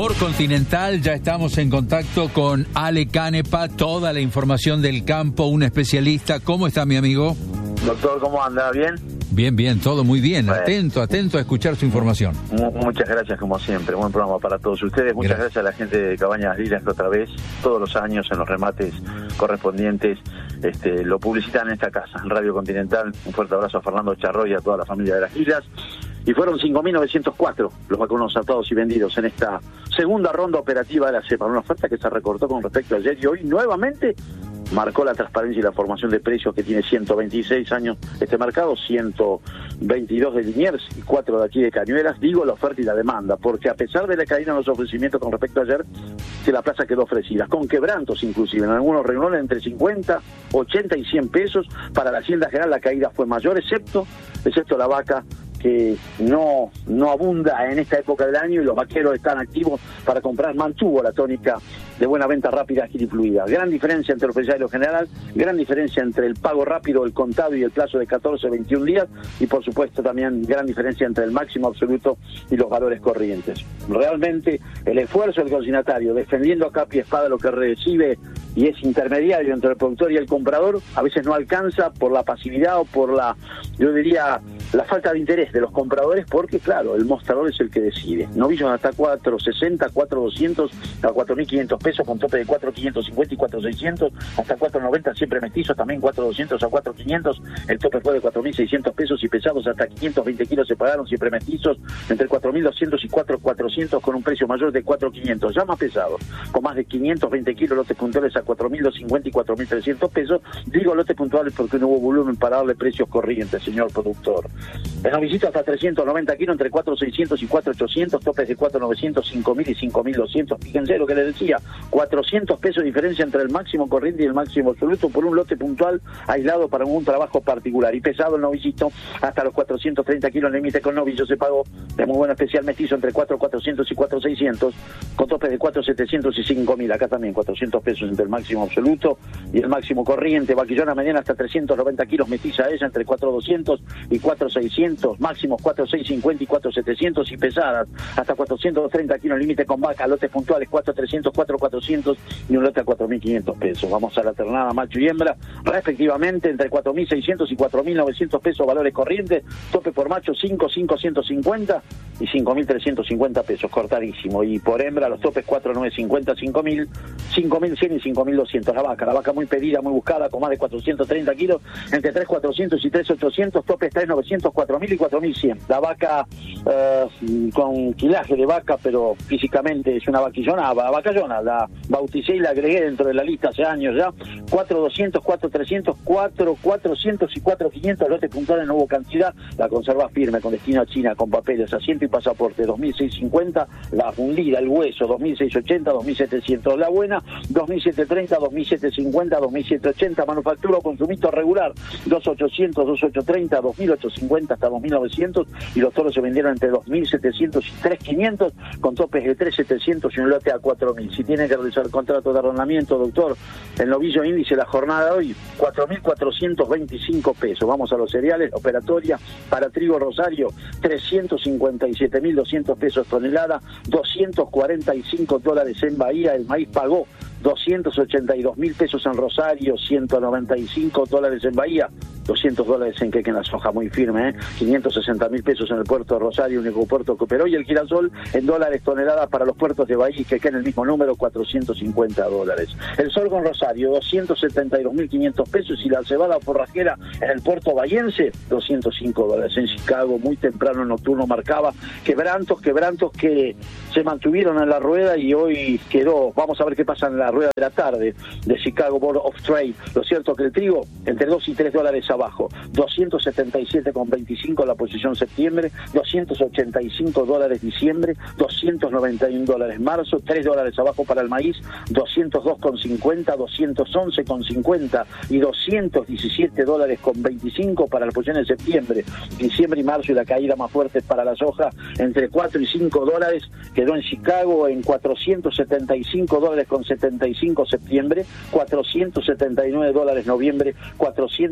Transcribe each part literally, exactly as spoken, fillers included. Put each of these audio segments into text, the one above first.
Por Continental ya estamos en contacto con Ale Canepa, toda la información del campo, un especialista. ¿Cómo está, mi amigo? Doctor, ¿cómo anda? ¿Bien? Bien, bien, todo muy bien. Bueno. Atento, atento a escuchar su información. Muchas gracias, como siempre. Buen programa para todos ustedes. Muchas gracias, gracias a la gente de Cabañas Lilas que otra vez, todos los años, en los remates correspondientes, este, lo publicitan en esta casa, en Radio Continental. Un fuerte abrazo a Fernando Charroy y a toda la familia de las Lilas. Y fueron cinco mil novecientos cuatro los vacunos atados y vendidos en esta segunda ronda operativa de la cepa. Una oferta que se recortó con respecto a ayer y hoy nuevamente marcó la transparencia y la formación de precios que tiene ciento veintiséis años este mercado, ciento veintidós de Liniers y cuatro de aquí de Cañuelas. Digo la oferta y la demanda, porque a pesar de la caída en los ofrecimientos con respecto a ayer, que la plaza quedó ofrecida, con quebrantos inclusive, en algunos renglones entre cincuenta, ochenta y cien pesos. Para la Hacienda General la caída fue mayor, excepto, excepto la vaca, que no, no abunda en esta época del año y los vaqueros están activos para comprar. Mantuvo la tónica de buena venta rápida, ágil y fluida. Gran diferencia entre el oficial y lo general, gran diferencia entre el pago rápido, el contado y el plazo de catorce a veintiún días, y por supuesto también gran diferencia entre el máximo absoluto y los valores corrientes. Realmente el esfuerzo del consignatario defendiendo a capa y espada lo que recibe y es intermediario entre el productor y el comprador, a veces no alcanza por la pasividad o por la, yo diría, la falta de interés de los compradores, porque claro, el mostrador es el que decide. Novillos hasta cuatro sesenta, cuatro doscientos a cuatro mil quinientos pesos, con tope de cuatro quinientos cincuenta y cuatro seiscientos, hasta cuatro noventa, siempre mestizos, también cuatro doscientos a cuatro quinientos, el tope fue de cuatro mil seiscientos pesos, y pesados hasta quinientos veinte kilos se pagaron, siempre mestizos, entre cuatro mil doscientos y cuatro mil cuatrocientos, con un precio mayor de cuatro mil quinientos, ya más pesados, con más de quinientos veinte kilos, lotes puntuales a cuatro mil doscientos cincuenta y cuatro mil trescientos pesos. Digo lotes puntuales porque no hubo volumen para darle precios corrientes, señor productor. El novillito hasta trescientos noventa kilos, entre cuatro mil seiscientos y cuatro mil ochocientos, topes de cuatro mil novecientos, cinco mil y cinco mil doscientos. Fíjense lo que les decía, cuatrocientos pesos diferencia entre el máximo corriente y el máximo absoluto por un lote puntual aislado para un trabajo particular. Y pesado el novillito hasta los cuatrocientos treinta kilos, el límite con novillo se pagó de muy buena especial mestizo entre cuatro mil cuatrocientos y cuatro mil seiscientos, con topes de cuatro mil setecientos y cinco mil. Acá también cuatrocientos pesos entre el máximo absoluto y el máximo corriente. Vaquillona mediana hasta trescientos noventa kilos, mestiza ella entre cuatro mil doscientos y cuatro mil seiscientos, máximos cuatro mil seiscientos cincuenta y cuatro mil setecientos, y pesadas hasta cuatrocientos treinta kilos, límite con vaca, lotes puntuales cuatro mil trescientos, cuatro mil cuatrocientos y un lote a cuatro mil quinientos pesos. Vamos a la ternada macho y hembra, respectivamente entre cuatro mil seiscientos y cuatro mil novecientos pesos valores corrientes, tope por macho cinco mil ciento cincuenta y cinco mil trescientos cincuenta pesos, cortadísimo. Y por hembra los topes cuatro mil novecientos cincuenta, cinco mil, cinco mil cien y cinco mil doscientos. La vaca, la vaca muy pedida, muy buscada, con más de cuatrocientos treinta kilos, entre tres mil cuatrocientos y tres mil ochocientos, topes tres mil novecientos, cuatro mil y cuatro mil cien. La vaca eh, con quilaje de vaca, pero físicamente es una vaquillona, vacallona, la bauticé y la agregué dentro de la lista hace años ya. cuatro mil doscientos, cuatro mil trescientos, cuatro mil cuatrocientos y cuatro mil quinientos, lotes puntuales no hubo cantidad, la conserva firme con destino a China, con papeles, asiento y pasaporte. Dos mil seiscientos cincuenta, la fundida, el hueso, dos mil seiscientos ochenta, dos mil setecientos, la buena, dos mil setecientos treinta, dos mil setecientos cincuenta, dos mil setecientos ochenta, manufactura o consumito regular, dos mil ochocientos, dos mil ochocientos treinta, dos mil ochocientos cincuenta hasta dos mil novecientos, y los toros se vendieron entre dos mil setecientos y tres mil quinientos, con topes de tres mil setecientos y un lote a cuatro mil. Si tiene que realizar contrato de arrendamiento, doctor, el novillo índice la jornada de hoy, cuatro mil cuatrocientos veinticinco pesos. Vamos a los cereales, operatoria para trigo Rosario, trescientos cincuenta y siete mil doscientos pesos tonelada, doscientos cuarenta y cinco dólares en Bahía. El maíz pagó doscientos ochenta y dos mil pesos en Rosario, ciento noventa y cinco dólares en Bahía, doscientos dólares en Queque, en la soja muy firme, ¿eh? quinientos sesenta mil pesos en el puerto de Rosario, único puerto que operó, y el girasol en dólares tonelada para los puertos de Bahía y Queque en el mismo número, cuatrocientos cincuenta dólares. El sorgo en Rosario, doscientos setenta y dos mil quinientos pesos, y la cebada forrajera en el puerto bahiense, doscientos cinco dólares. En Chicago, muy temprano nocturno, marcaba quebrantos, quebrantos que se mantuvieron en la rueda y hoy quedó. Vamos a ver qué pasa en la rueda de la tarde de Chicago Board of Trade. Lo cierto es que el trigo entre dos y tres dólares abajo, doscientos setenta y siete con veinticinco la posición septiembre, doscientos ochenta y cinco dólares diciembre, doscientos noventa y uno dólares marzo, tres dólares abajo para el maíz, doscientos dos con cincuenta, doscientos once con cincuenta y doscientos diecisiete dólares con veinticinco para la posición de septiembre, diciembre y marzo, y la caída más fuerte para la soja entre cuatro y cinco dólares, quedó en Chicago en cuatrocientos setenta y cinco dólares con setenta y cinco septiembre, cuatrocientos setenta y nueve dólares noviembre, cuatrocientos ochenta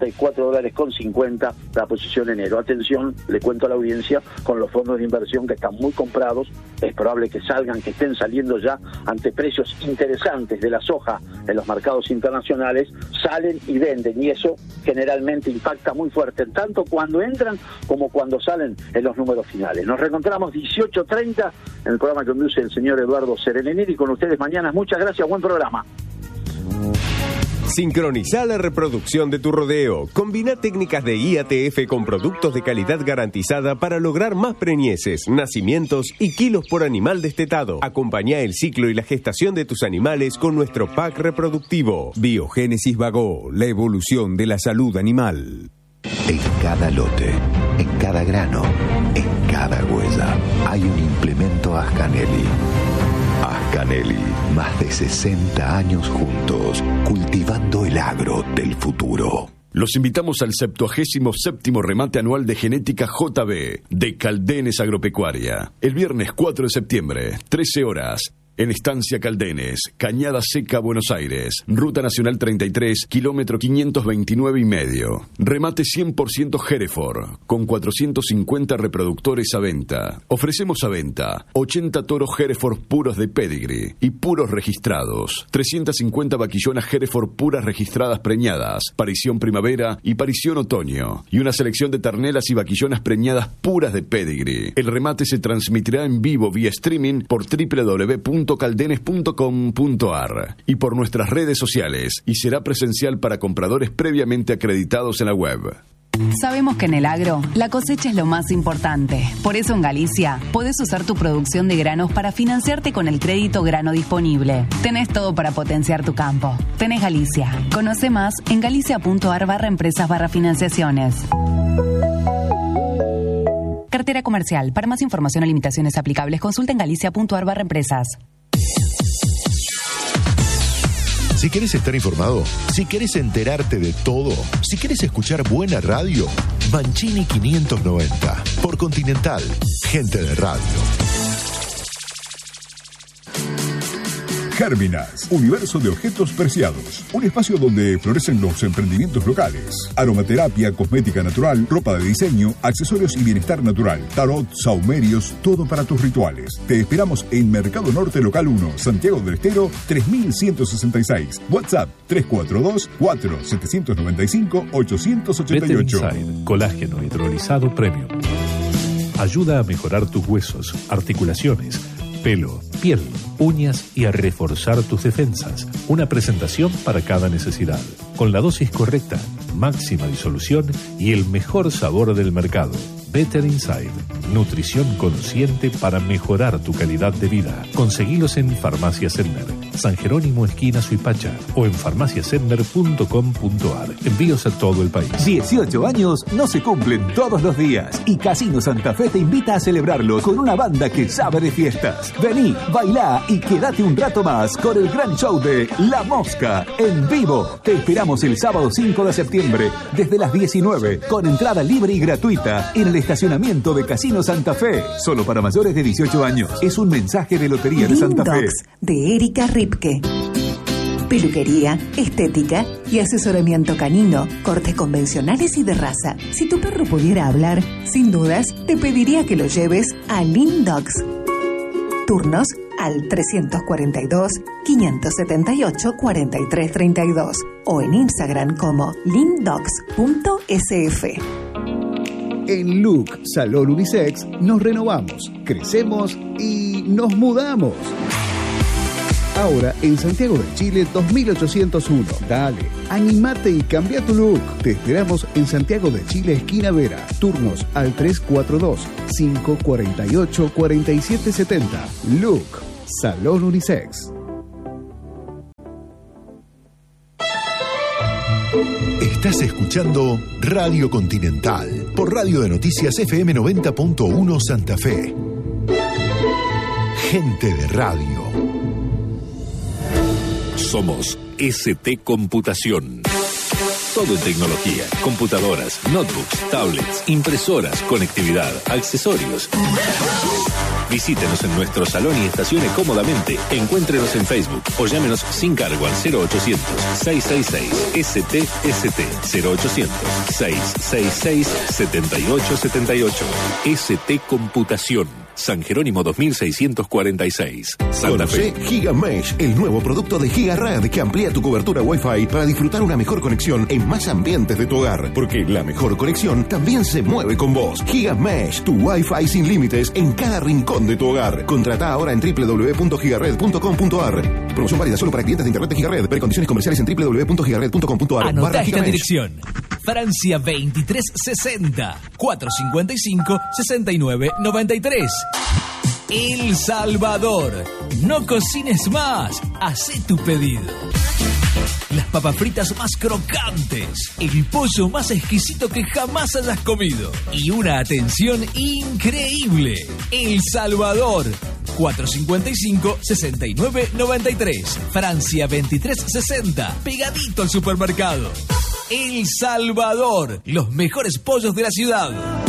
cuarenta y cuatro dólares con cincuenta la posición enero. Atención, le cuento a la audiencia, con los fondos de inversión que están muy comprados, es probable que salgan, que estén saliendo ya ante precios interesantes de la soja en los mercados internacionales, salen y venden, y eso generalmente impacta muy fuerte, tanto cuando entran como cuando salen en los números finales. Nos reencontramos dieciocho treinta en el programa que conduce el señor Eduardo Serenenir, y con ustedes mañana. Muchas gracias, buen programa. Sincroniza la reproducción de tu rodeo. Combina técnicas de I A T F con productos de calidad garantizada para lograr más preñeces, nacimientos y kilos por animal destetado. Acompañá el ciclo y la gestación de tus animales con nuestro pack reproductivo. Biogénesis Bagó, la evolución de la salud animal. En cada lote, en cada grano, en cada huella, hay un implemento Ascanelli. Ascanelli, más de sesenta años juntos, cultivando el agro del futuro. Los invitamos al septuagésimo séptimo remate anual de genética J B de Caldenes Agropecuaria. El viernes cuatro de septiembre, trece horas. En Estancia Caldenes, Cañada Seca, Buenos Aires, Ruta Nacional treinta y tres, kilómetro quinientos veintinueve y medio. Remate cien por ciento Hereford, con cuatrocientos cincuenta reproductores a venta. Ofrecemos a venta ochenta toros Hereford puros de pedigree y puros registrados, trescientas cincuenta vaquillonas Hereford puras registradas preñadas, parición primavera y parición otoño, y una selección de ternelas y vaquillonas preñadas puras de pedigree. El remate se transmitirá en vivo vía streaming por doble u doble u doble u punto caldenes punto com punto a r y por nuestras redes sociales, y será presencial para compradores previamente acreditados en la web. Sabemos que en el agro la cosecha es lo más importante. Por eso en Galicia podés usar tu producción de granos para financiarte con el crédito grano disponible. Tenés todo para potenciar tu campo. Tenés Galicia. Conoce más en galicia.ar barra empresas barra financiaciones. Cartera comercial. Para más información o limitaciones aplicables, consulta en galicia.ar barra empresas. Si querés estar informado, si querés enterarte de todo, si querés escuchar buena radio, Mancini quinientos noventa, por Continental, gente de radio. Gérminas, universo de objetos preciados. Un espacio donde florecen los emprendimientos locales. Aromaterapia, cosmética natural, ropa de diseño, accesorios y bienestar natural. Tarot, saumerios, todo para tus rituales. Te esperamos en Mercado Norte Local uno, Santiago del Estero, tres mil ciento sesenta y seis. WhatsApp tres cuatro dos, cuatro siete nueve cinco, ocho ocho ocho. Inside, colágeno hidrolizado premium. Ayuda a mejorar tus huesos, articulaciones, pelo, piel, uñas y a reforzar tus defensas. Una presentación para cada necesidad. Con la dosis correcta, máxima disolución y el mejor sabor del mercado. Better Inside. Nutrición consciente para mejorar tu calidad de vida. Conseguilos en Farmacia Sender, San Jerónimo esquina Suipacha, o en farmacia sender punto com punto a r. Envíos a todo el país. dieciocho años no se cumplen todos los días, y Casino Santa Fe te invita a celebrarlos con una banda que sabe de fiestas. Vení, bailá y quédate un rato más con el gran show de La Mosca en vivo. Te esperamos el sábado cinco de septiembre desde las diecinueve, con entrada libre y gratuita en el estacionamiento de Casino Santa Fe. Solo para mayores de dieciocho años. Es un mensaje de Lotería de Santa Fe. De Erika Ripke. Peluquería, estética y asesoramiento canino, cortes convencionales y de raza. Si tu perro pudiera hablar, sin dudas, te pediría que lo lleves a Lindogs. Turnos al trescientos cuarenta y dos, quinientos setenta y ocho, cuarenta y tres treinta y dos o en Instagram como lindogs punto s f. En Look Salón Unisex nos renovamos, crecemos y nos mudamos. Ahora en Santiago de Chile dos mil ochocientos uno. Dale, animate y cambia tu look. Te esperamos en Santiago de Chile, esquina Vera. Turnos al tres cuatro dos, cinco cuatro ocho, cuatro siete siete cero. Look Salón Unisex. Estás escuchando Radio Continental por Radio de Noticias F M noventa punto uno Santa Fe. Gente de radio. Somos S T Computación. Todo en tecnología, computadoras, notebooks, tablets, impresoras, conectividad, accesorios. Visítenos en nuestro salón y estacione cómodamente. Encuéntrenos en Facebook o llámenos sin cargo al cero ochocientos, seiscientos sesenta y seis, S T S T, cero ochocientos, seiscientos sesenta y seis, setenta y ocho setenta y ocho. S T Computación, San Jerónimo dos mil seiscientos cuarenta y seis, Santa Fe. Conoce GigaMesh, el nuevo producto de GigaRed que amplía tu cobertura Wi-Fi para disfrutar una mejor conexión en más ambientes de tu hogar. Porque la mejor conexión también se mueve con vos. GigaMesh, tu Wi-Fi sin límites en cada rincón de tu hogar. Contrata ahora en doble u doble u doble u punto gigared punto com punto a r. Promoción válida solo para clientes de internet de GigaRed. Ver condiciones comerciales en doble u doble u doble u punto gigared punto com punto a r. Anotá esta dirección. Francia veintitrés sesenta, cuatrocientos cincuenta y cinco, sesenta y nueve noventa y tres. El Salvador. No cocines más. Hacé tu pedido. Las papas fritas más crocantes. El pollo más exquisito que jamás hayas comido. Y una atención increíble. El Salvador. cuatrocientos cincuenta y cinco, sesenta y nueve noventa y tres. Francia veintitrés sesenta. Pegadito al supermercado. El Salvador. Los mejores pollos de la ciudad.